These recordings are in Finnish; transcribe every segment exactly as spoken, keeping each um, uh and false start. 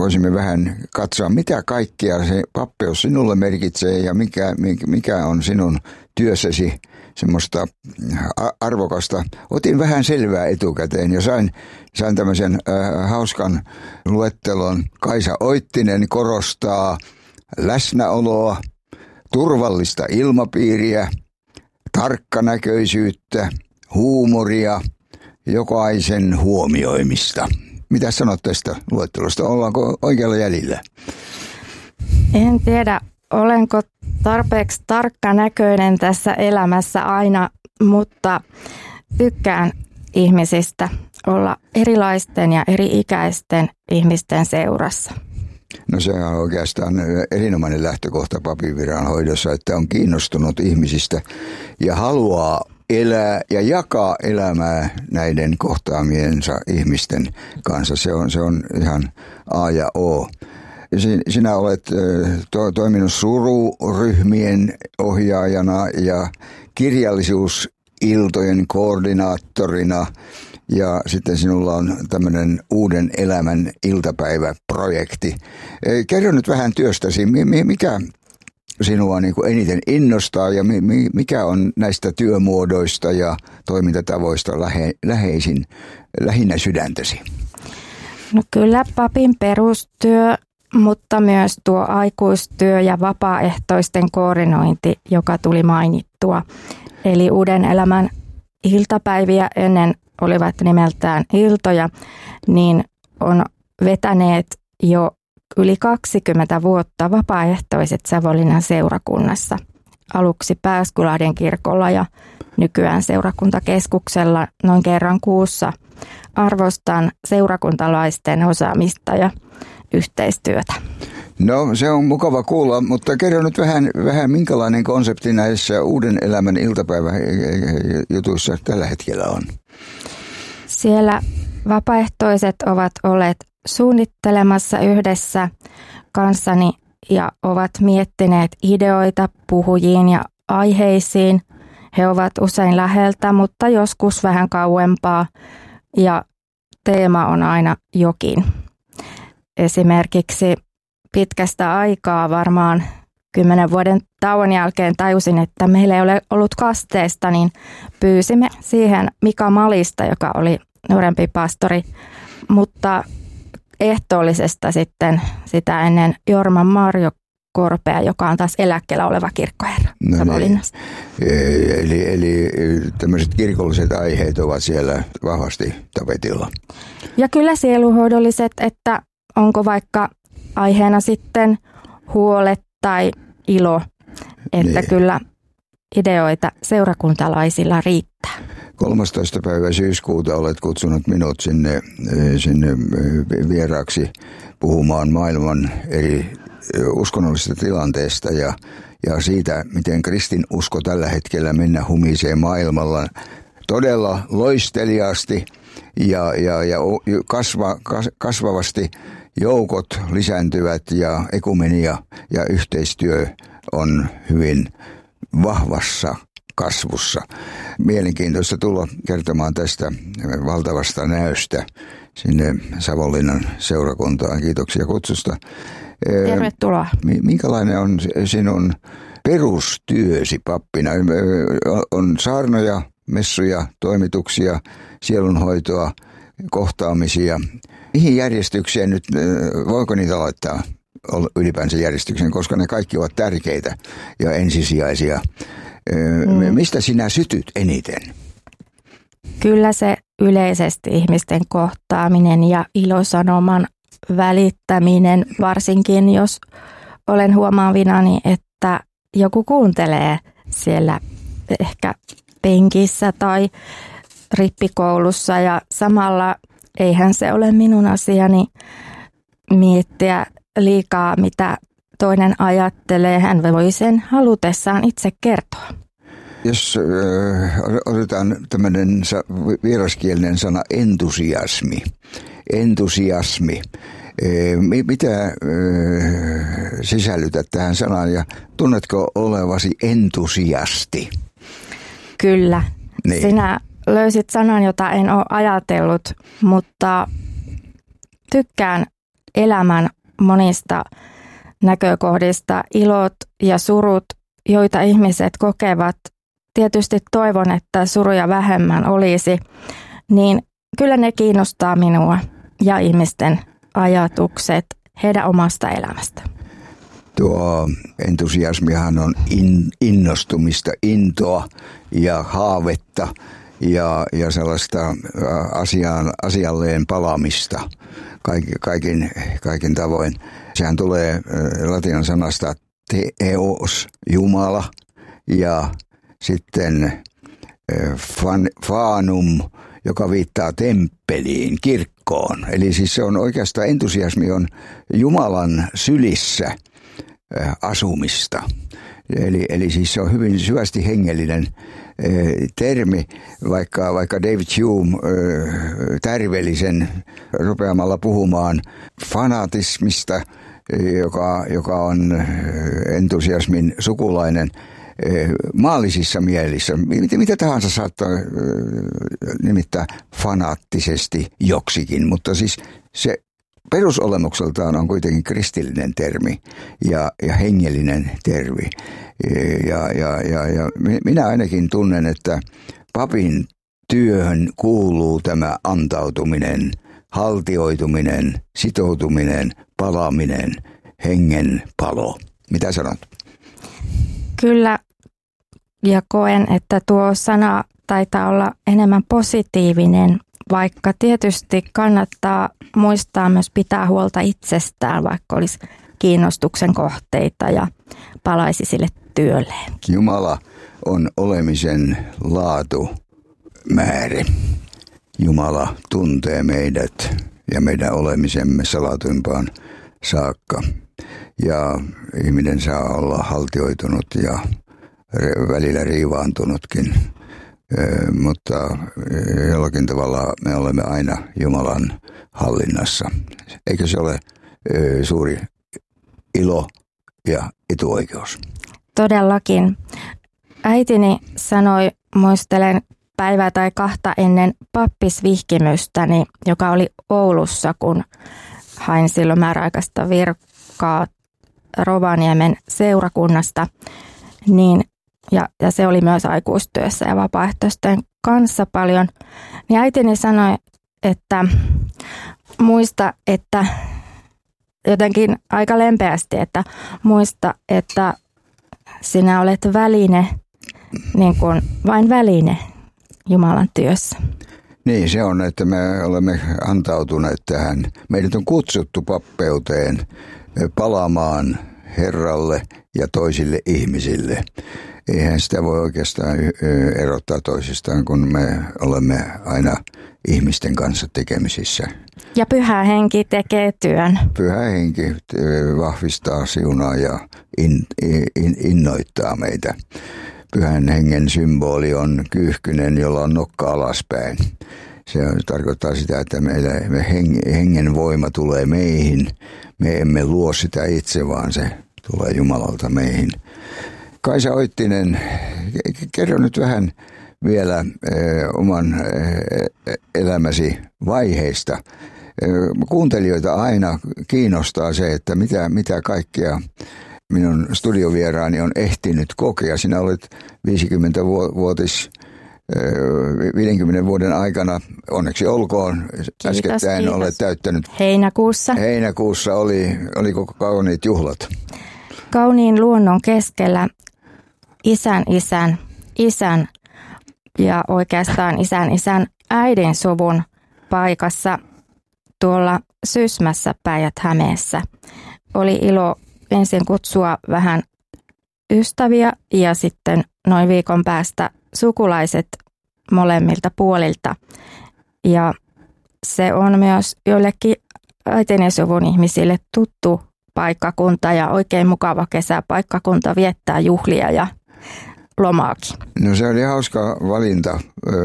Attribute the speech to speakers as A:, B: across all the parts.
A: voisimme vähän katsoa, mitä kaikkea se pappeus sinulle merkitsee ja mikä, mikä on sinun työssäsi semmoista arvokasta. Otin vähän selvää etukäteen ja sain, sain tämmöisen äh, hauskan luettelon. Kaisa Oittinen korostaa läsnäoloa, turvallista ilmapiiriä, tarkkanäköisyyttä, huumoria, jokaisen huomioimista. Mitä sanot tästä luettelosta? Ollaanko oikealla jäljellä?
B: En tiedä, olenko tarpeeksi tarkkanäköinen tässä elämässä aina, mutta tykkään ihmisistä olla erilaisten ja eri-ikäisten ihmisten seurassa.
A: No se on oikeastaan erinomainen lähtökohta papin viranhoidossa, että on kiinnostunut ihmisistä ja haluaa elää ja jakaa elämää näiden kohtaamiensa ihmisten kanssa. Se on, se on ihan A ja O. Sinä olet to, toiminut sururyhmien ohjaajana ja kirjallisuusiltojen koordinaattorina ja sitten sinulla on tämmöinen uuden elämän iltapäiväprojekti. Kerro nyt vähän työstäsi, mikä sinua niin kuin eniten innostaa ja mikä on näistä työmuodoista ja toimintatavoista lähe, läheisin, lähinnä sydäntäsi?
B: No kyllä papin perustyö, mutta myös tuo aikuistyö ja vapaaehtoisten koordinointi, joka tuli mainittua. Eli uuden elämän iltapäiviä ennen olivat nimeltään iltoja, niin on vetäneet jo yli kaksikymmentä vuotta vapaaehtoiset Savonlinnan seurakunnassa. Aluksi Pääskylahden kirkolla ja nykyään seurakuntakeskuksella noin kerran kuussa. Arvostan seurakuntalaisten osaamista ja yhteistyötä.
A: No se on mukava kuulla, mutta kerro nyt vähän, vähän minkälainen konsepti näissä uuden elämän iltapäiväjutuissa tällä hetkellä on?
B: Siellä vapaaehtoiset ovat olleet suunnittelemassa yhdessä kanssani ja ovat miettineet ideoita puhujiin ja aiheisiin. He ovat usein läheltä, mutta joskus vähän kauempaa ja teema on aina jokin. Esimerkiksi pitkästä aikaa varmaan kymmenen vuoden tauon jälkeen tajusin, että meillä ei ole ollut kasteesta, niin pyysimme siihen Mika Malista, joka oli nuorempi pastori, mutta ehtoollisesta sitten sitä ennen Jorma Marjo Korpea, joka on taas eläkkeellä oleva kirkkoherra no Savonlinnassa.
A: Niin. Eli, eli tämmöiset kirkolliset aiheet ovat siellä vahvasti tapetilla.
B: Ja kyllä sieluhoidolliset, että onko vaikka aiheena sitten huolet tai ilo, että niin. Kyllä ideoita seurakuntalaisilla riittää.
A: kolmastoista päivä syyskuuta olet kutsunut minut sinne, sinne vieraaksi puhumaan maailman eri uskonnollisesta tilanteesta ja, ja siitä, miten kristinusko tällä hetkellä mennä humisee maailmalla todella loisteliaasti ja, ja, ja kasva, kas, kasvavasti joukot lisääntyvät ja ekumenia ja yhteistyö on hyvin vahvassa kasvussa. Mielenkiintoista tulla kertomaan tästä valtavasta näystä sinne Savonlinnan seurakuntaan. Kiitoksia kutsusta.
B: Tervetuloa.
A: Minkälainen on sinun perustyösi pappina? On saarnoja, messuja, toimituksia, sielunhoitoa, kohtaamisia. Mihin järjestykseen nyt, voiko niitä laittaa ylipäänsä järjestykseen, koska ne kaikki ovat tärkeitä ja ensisijaisia. Mm. Mistä sinä sytyt eniten?
B: Kyllä se yleisesti ihmisten kohtaaminen ja ilosanoman välittäminen, varsinkin jos olen huomaavinani, että joku kuuntelee siellä ehkä penkissä tai rippikoulussa ja samalla eihän se ole minun asiani miettiä liikaa, mitä toinen ajattelee. Hän voi sen halutessaan itse kertoa.
A: Jos äh, otetaan tämmöinen vieraskielinen sana entusiasmi. Entusiasmi. E, mitä äh, sisällytät tähän sanaan ja tunnetko olevasi entusiasti?
B: Kyllä.
A: Niin.
B: Sinä löysit sanan, jota en ole ajatellut, mutta tykkään elämän monista näkökohdista, ilot ja surut, joita ihmiset kokevat. Tietysti toivon, että suruja vähemmän olisi, niin kyllä ne kiinnostaa minua ja ihmisten ajatukset heidän omasta elämästä.
A: Tuo entusiasmihan on in, innostumista, intoa ja haavetta ja, ja sellaista asiaan, asialleen palaamista kaikin, kaikin, kaikin tavoin. Sehän tulee latinan sanasta theos, Jumala, ja sitten fan, fanum, joka viittaa temppeliin, kirkkoon. Eli siis se on oikeastaan entusiasmi on Jumalan sylissä asumista. Eli, eli siis se on hyvin syvästi hengellinen termi, vaikka, vaikka David Hume tärveli sen rupeamalla puhumaan fanatismista, joka, joka on entusiasmin sukulainen maallisissa mielissä. Mitä, mitä tahansa saattaa nimittää fanaattisesti joksikin, mutta siis se perusolemukseltaan on kuitenkin kristillinen termi ja, ja hengellinen termi. Ja, ja, ja, ja minä ainakin tunnen, että papin työhön kuuluu tämä antautuminen, haltioituminen, sitoutuminen, palaaminen, hengen palo. Mitä sanot?
B: Kyllä, ja koen, että tuo sana taitaa olla enemmän positiivinen, vaikka tietysti kannattaa muistaa myös pitää huolta itsestään, vaikka olisi kiinnostuksen kohteita ja palaisi sille työlleen.
A: Jumala on olemisen laatumäärä. Jumala tuntee meidät ja meidän olemisemme salatuimpaan saakka. Ja ihminen saa olla haltioitunut ja välillä riivaantunutkin, mutta jollakin tavalla me olemme aina Jumalan hallinnassa. Eikö se ole suuri ilo ja etuoikeus?
B: Todellakin. Äitini sanoi, muistelen päivää tai kahta ennen pappisvihkimystäni, joka oli Oulussa, kun hain silloin määräaikaista virkaa Rovaniemen seurakunnasta, niin, ja, ja se oli myös aikuistyössä ja vapaaehtoisten kanssa paljon, niin äitini sanoi, että muista, että jotenkin aika lempeästi, että muista, että sinä olet väline, niin kuin vain väline Jumalan työssä.
A: Niin se on, että me olemme antautuneet tähän. Meidät on kutsuttu pappeuteen palaamaan Herralle ja toisille ihmisille. Eihän sitä voi oikeastaan erottaa toisistaan, kun me olemme aina ihmisten kanssa tekemisissä.
B: Ja Pyhä Henki tekee työn.
A: Pyhä Henki vahvistaa, siunaa ja in, in, innoittaa meitä. Pyhän Hengen symboli on kyyhkynen, jolla on nokka alaspäin. Se tarkoittaa sitä, että meillä me hengen voima tulee meihin. Me emme luo sitä itse, vaan se tulee Jumalalta meihin. Kaisa Oittinen, kerro nyt vähän vielä eh, oman eh, elämäsi vaiheista. Eh, kuuntelijoita aina kiinnostaa se, että mitä, mitä kaikkea minun studiovieraani on ehtinyt kokea. Sinä olet viisikymmentävuotis viidenkymmenen vuoden aikana, onneksi olkoon,
B: kiitos,
A: äskettäin
B: kiitos.
A: Olet täyttänyt.
B: Heinäkuussa.
A: Heinäkuussa oli, oliko kauniit juhlat?
B: Kauniin luonnon keskellä isän isän, isän ja oikeastaan isän isän äidin suvun paikassa tuolla Sysmässä Päijät-Hämeessä. Oli ilo ensin kutsua vähän ystäviä ja sitten noin viikon päästä sukulaiset molemmilta puolilta. Ja se on myös joillekin äitini suvun ihmisille tuttu paikkakunta ja oikein mukava kesäpaikkakunta viettää juhlia ja lomaakin.
A: No se oli hauska valinta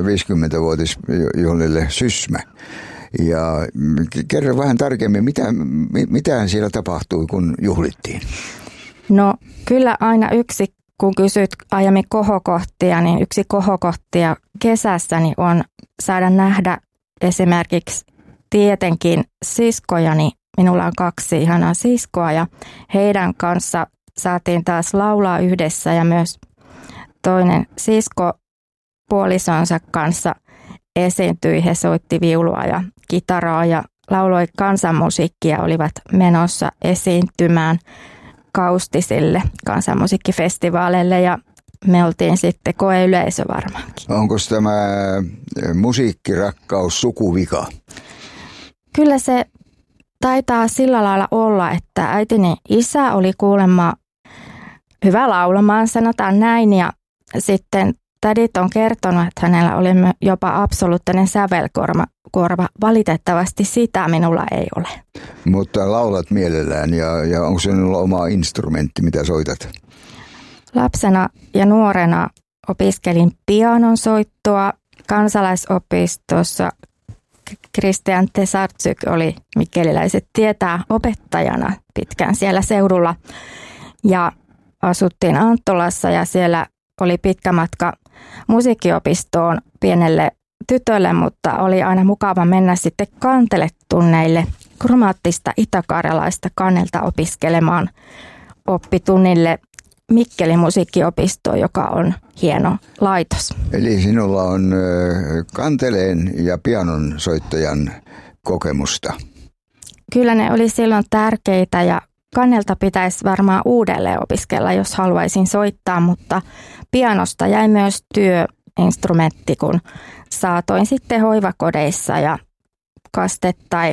A: viisikymmentävuotisjuhlille Sysmä. Ja kerro vähän tarkemmin, mitä, mitä siellä tapahtui, kun juhlittiin?
B: No kyllä aina yksi, kun kysyt aiemmin kohokohtia, niin yksi kohokohtia kesässäni on saada nähdä esimerkiksi tietenkin siskojani minulla on kaksi ihanaa siskoa ja heidän kanssa saatiin taas laulaa yhdessä ja myös toinen sisko puolisonsa kanssa esiintyi. He soitti viulua ja kitaraa ja lauloi kansanmusiikkia, olivat menossa esiintymään Kaustisille kansanmusiikkifestivaaleille ja me oltiin sitten koeyleisö varmaankin.
A: Onko tämä musiikkirakkaus sukuvika?
B: Kyllä se taitaa sillä lailla olla, että äitini isä oli kuulemma hyvä laulamaan, sanotaan näin, ja sitten tädit on kertonut, että hänellä oli jopa absoluuttinen sävelkorva. Korva. Valitettavasti sitä minulla ei ole.
A: Mutta laulat mielellään ja, ja onko sinulla oma instrumentti, mitä soitat?
B: Lapsena ja nuorena opiskelin pianon soittoa kansalaisopistossa. Christian Tesarczyk oli, mikkeliläiset tietää, opettajana pitkään siellä seudulla. Ja asuttiin Anttolassa ja siellä oli pitkä matka musiikkiopistoon pienelle tytölle, mutta oli aina mukava mennä sitten kanteletunneille kromaattista itä-karjalaista kannelta opiskelemaan oppitunnille Mikkelin musiikkiopistoon, joka on hieno laitos.
A: Eli sinulla on kanteleen ja pianon soittajan kokemusta.
B: Kyllä ne oli silloin tärkeitä ja kannelta pitäisi varmaan uudelleen opiskella, jos haluaisin soittaa, mutta pianosta jäi myös työinstrumentti, kun saatoin sitten hoivakodeissa ja kaste- tai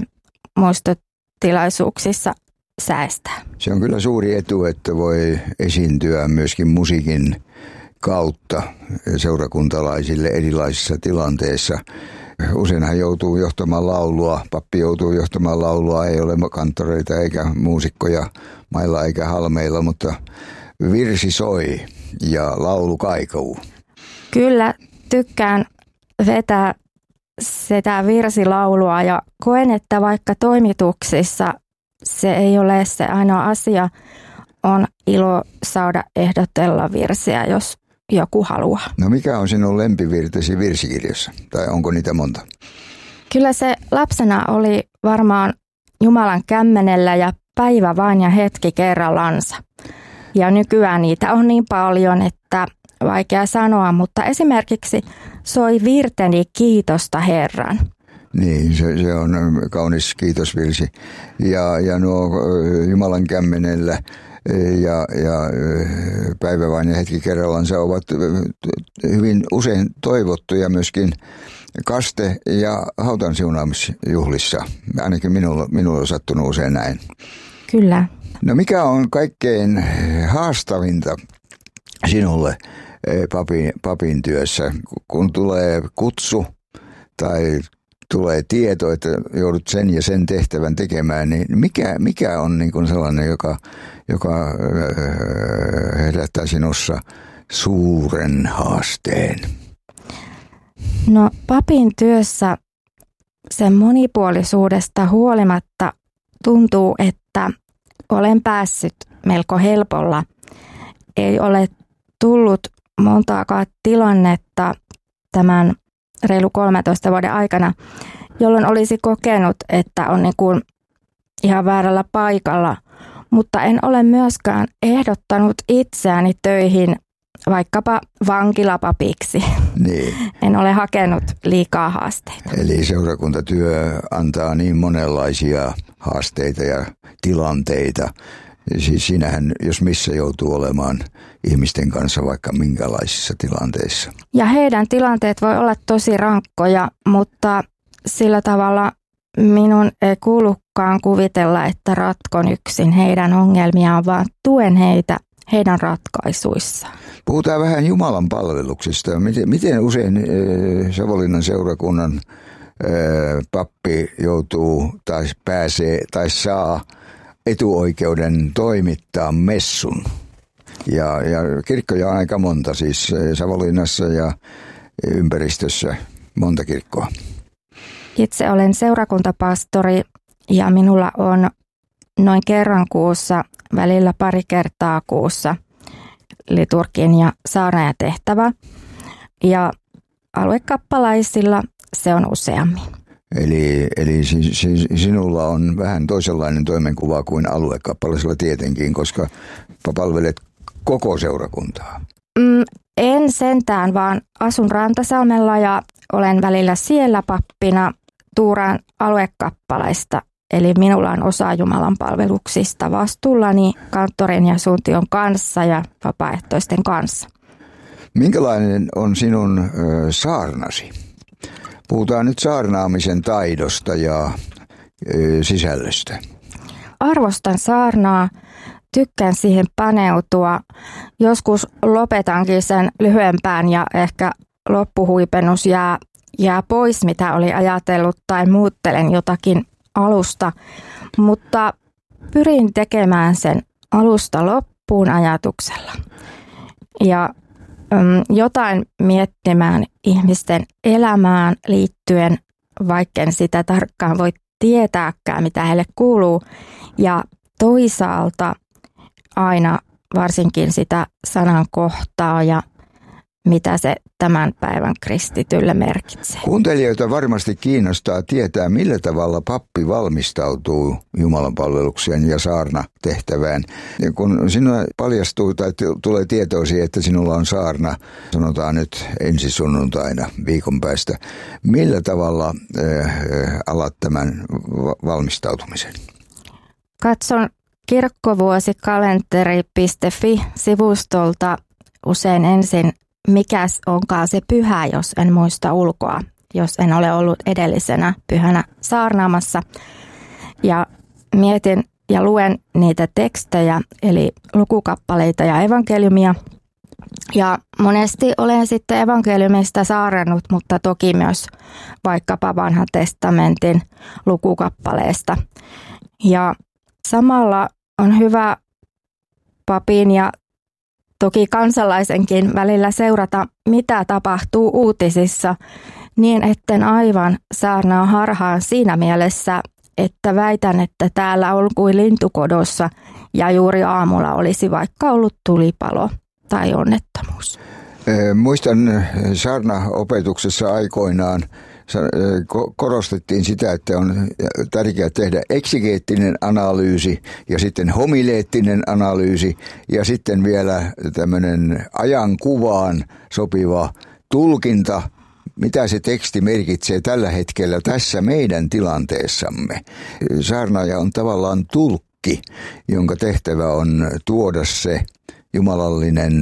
B: muistotilaisuuksissa säästää.
A: Se on kyllä suuri etu, että voi esiintyä myöskin musiikin kautta seurakuntalaisille erilaisissa tilanteissa. Useinhan joutuu johtamaan laulua, pappi joutuu johtamaan laulua, ei ole kanttoreita eikä muusikkoja mailla eikä halmeilla, mutta virsi soi ja laulu kaikuu.
B: Kyllä, tykkään vetää sitä virsilaulua ja koen, että vaikka toimituksissa se ei ole se ainoa asia, on ilo saada ehdotella virsiä, jos joku haluaa.
A: No mikä on sinun lempivirtesi virsikirjassa? Tai onko niitä monta?
B: Kyllä se lapsena oli varmaan Jumalan kämmenellä ja päivä vain ja hetki kerrallansa. Ja nykyään niitä on niin paljon, että vaikea sanoa, mutta esimerkiksi soi virteni kiitosta Herran.
A: Niin, se, se on kaunis kiitosvirsi. Ja, ja nuo Jumalan kämmenellä ja, ja päivä vain ja hetki kerrallansa ovat hyvin usein toivottuja myöskin kaste- ja hautansiunaamisjuhlissa. Ainakin minulla, minulla on sattunut usein näin.
B: Kyllä.
A: No mikä on kaikkein haastavinta sinulle papin, papin työssä, kun tulee kutsu tai tulee tieto, että joudut sen ja sen tehtävän tekemään, niin mikä, mikä on niin kuin sellainen, joka, joka herättää sinussa suuren haasteen?
B: No papin työssä sen monipuolisuudesta huolimatta tuntuu, että olen päässyt melko helpolla. Ei ole tullut montaakaan tilannetta tämän reilu kolmentoista vuoden aikana, jolloin olisi kokenut, että on niin kuin ihan väärällä paikalla, mutta en ole myöskään ehdottanut itseäni töihin vaikkapa vankilapapiksi.
A: Niin.
B: En ole hakenut liikaa haasteita.
A: Eli seurakuntatyö antaa niin monenlaisia haasteita ja tilanteita. Siis sinähän, jos missä joutuu olemaan ihmisten kanssa vaikka minkälaisissa tilanteissa.
B: Ja heidän tilanteet voi olla tosi rankkoja, mutta sillä tavalla minun ei kuulukaan kuvitella, että ratkon yksin heidän ongelmiaan, vaan tuen heitä heidän ratkaisuissaan.
A: Puhutaan vähän Jumalan palveluksesta. Miten, miten usein äh, Savonlinnan seurakunnan äh, pappi joutuu tai pääsee tai saa etuoikeuden toimittaa messun? Ja, ja kirkkoja on aika monta, siis Savonlinnassa ja ympäristössä monta kirkkoa.
B: Itse olen seurakuntapastori ja minulla on noin kerran kuussa, välillä pari kertaa kuussa liturgin ja saarnaajatehtävä. Ja aluekappalaisilla se on useammin.
A: Eli, eli si, si, sinulla on vähän toisenlainen toimenkuva kuin aluekappaleisella tietenkin, koska palvelet koko seurakuntaa.
B: Mm, en sentään, vaan asun Rantasalmella ja olen välillä siellä pappina Tuuran aluekappaleista. Eli minulla on osa Jumalan palveluksista vastuullani kanttorin ja suuntion kanssa ja vapaaehtoisten kanssa.
A: Minkälainen on sinun ö, saarnasi? Puhutaan nyt saarnaamisen taidosta ja ö, sisällöstä.
B: Arvostan saarnaa, tykkään siihen paneutua. Joskus lopetankin sen lyhyempään ja ehkä loppuhuipennus jää, jää pois, mitä oli ajatellut, tai muuttelen jotakin alusta, mutta pyrin tekemään sen alusta loppuun ajatuksella ja äm, jotain miettimään ihmisten elämään liittyen, vaikken sitä tarkkaan voi tietääkään, mitä heille kuuluu, ja toisaalta aina varsinkin sitä sanan kohtaa ja mitä se tämän päivän kristitylle merkitsee.
A: Kuuntelijoita varmasti kiinnostaa tietää, millä tavalla pappi valmistautuu Jumalan palvelukseen ja saarna tehtävään. Ja kun sinulle paljastuu tai tulee tietoisi, että sinulla on saarna, sanotaan nyt ensi sunnuntaina viikon päästä, millä tavalla äh, alat tämän valmistautumisen?
B: Katson kirkkovuosikalenteri piste fi-sivustolta usein ensin, mikä onkaan se pyhä, jos en muista ulkoa, jos en ole ollut edellisenä pyhänä saarnaamassa. Ja mietin ja luen niitä tekstejä, eli lukukappaleita ja evankeliumia. Ja monesti olen sitten evankeliumista saarnannut, mutta toki myös vaikkapa vanhan testamentin lukukappaleesta. Ja samalla on hyvä papin ja toki kansalaisenkin välillä seurata, mitä tapahtuu uutisissa, niin etten aivan saarnaa harhaan siinä mielessä, että väitän, että täällä on kuin lintukodossa ja juuri aamulla olisi vaikka ollut tulipalo tai onnettomuus.
A: Muistan saarnaopetuksessa aikoinaan korostettiin sitä, että on tärkeää tehdä eksegeettinen analyysi ja sitten homileettinen analyysi ja sitten vielä tämmöinen ajankuvaan sopiva tulkinta, mitä se teksti merkitsee tällä hetkellä tässä meidän tilanteessamme. Saarnaaja on tavallaan tulkki, jonka tehtävä on tuoda se jumalallinen